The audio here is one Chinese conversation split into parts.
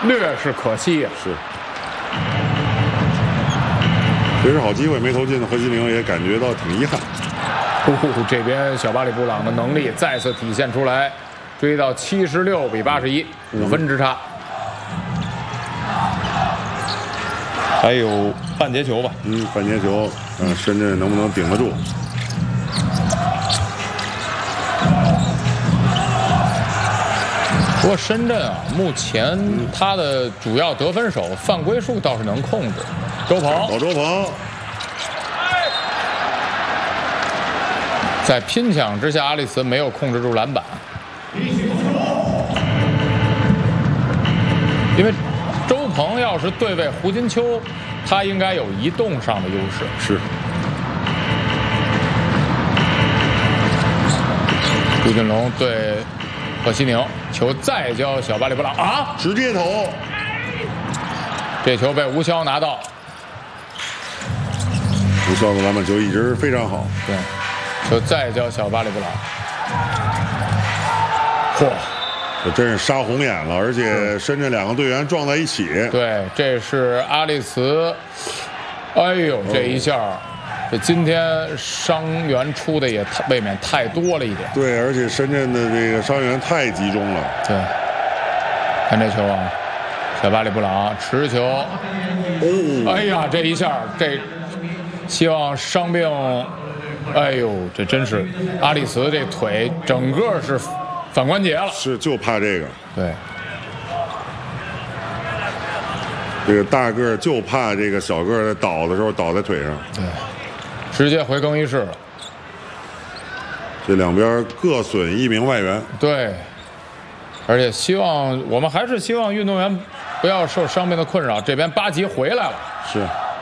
略是可惜呀。 是。其实好机会没投进的何西宁也感觉到挺遗憾。 这边小巴里布朗的能力再次体现出来，追到76比81，5分之差。 还有半截球吧。 半截球，深圳能不能顶得住？ 不过深圳啊，目前他的主要得分手犯规数倒是能控制。周鹏， 老周鹏， 在拼抢之下，阿里茨没有控制住篮板，因为周鹏要是对位胡金秋，他应该有移动上的优势。 是。 朱俊龙对何西宁，球再交小巴里布朗啊， 直接投， 这球被吴潇拿到。 吴潇的篮板球一直非常好。 对，球再交小巴里布朗。嚯！ 这真是杀红眼了，而且深圳2个队员撞在一起。 对，这是阿利茨。哎呦，这一下，这今天伤员出的也未免太多了一点。 对，而且深圳的这个伤员太集中了。 对，看这球啊，小巴里布朗持球。哎呀，这一下，这希望伤病。哎呦，这真是阿利茨这腿整个是反关节了。 是，就怕这个。 对。 这个大个儿就怕这个小个儿在倒的时候倒在腿上。 对。直接回更衣室了。 这两边各损1名外援。 对，而且我们还是希望运动员不要受伤病的困扰。这边巴吉回来了， 是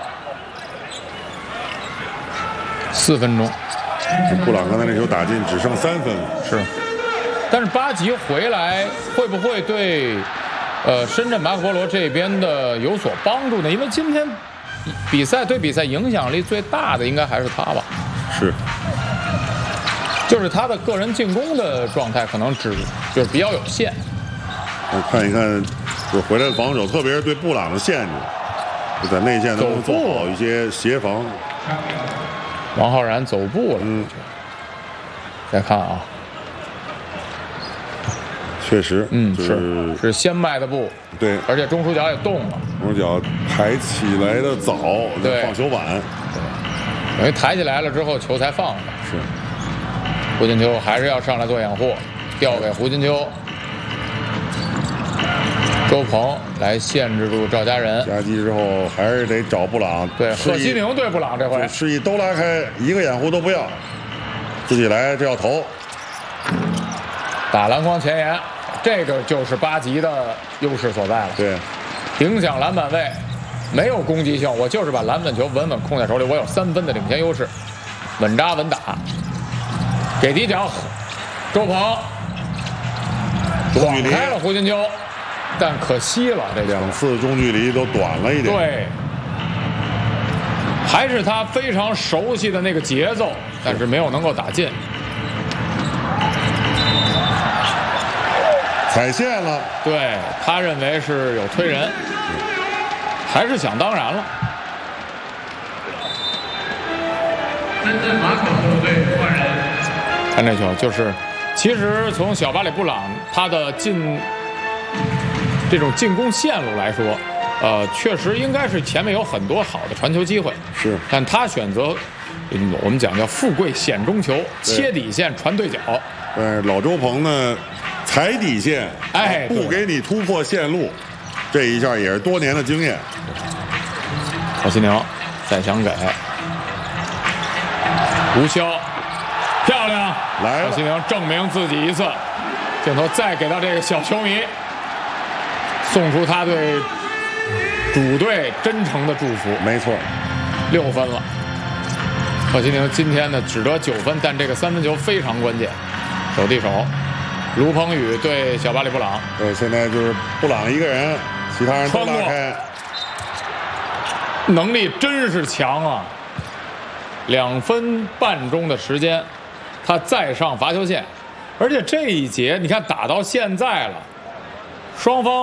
4分钟。 布朗刚才那球打进，只剩3分了。 是，但是巴吉回来会不会对深圳马可波罗这边的有所帮助呢？因为今天比赛影响力最大的应该还是他吧？ 是， 就是他的个人进攻的状态可能就是比较有限。 我看一看，就是回来的防守，特别是对布朗的限制，就在内线能不能做好一些协防。 王浩然走步了。再看啊， 确实， 是先迈的步。 对， 而且中枢脚也动了， 中枢脚抬起来的早， 对， 放球晚， 等于抬起来了之后球才放的。 是， 胡金秋还是要上来做掩护，调给胡金秋，周鹏来限制住赵家仁。 夹击之后还是得找布朗。 对，贺西宁对布朗这回示意都拉开，一个掩护都不要，自己来，这要投， 打篮筐前沿。这个就是巴吉的优势所在了。 对， 影响篮板位，没有攻击性，我就是把篮板球稳稳控在手里，我有3分的领先优势，稳扎稳打。给底角，周鹏晃开了胡金秋，但可惜了，这 2次中距离都短了一点。 对，还是他非常熟悉的那个节奏，但是没有能够打进。 踩线了， 对，他认为是有推人，还是想当然了。 深圳马可波罗队换人。 看这球，就是其实从小巴里布朗他的这种进攻线路来说，确实应该是前面有很多好的传球机会， 是， 但他选择我们讲叫富贵险中求，切底线传对角。 但是老周鹏呢？踩底线，不给你突破线路，这一下也是多年的经验。 何西宁再想给吴潇，漂亮， 来了， 何西宁证明自己一次。镜头再给到这个小球迷，送出他对主队真诚的祝福。 没错 ，6分了。何西宁今天呢只得9分，但这个3分球非常关键，手递手。卢鹏宇对小巴里布朗， 对，现在就是布朗一个人，其他人都拉开， 能力真是强啊！2分半钟的时间，他再上罚球线，而且这一节你看打到现在了，双方。